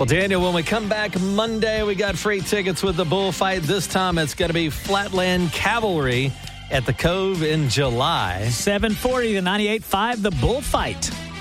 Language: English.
Well, Daniel, when we come back Monday, we got free tickets with the bullfight. This time it's going to be Flatland Cavalry at the Cove in July. 740 to 98.5, the bullfight.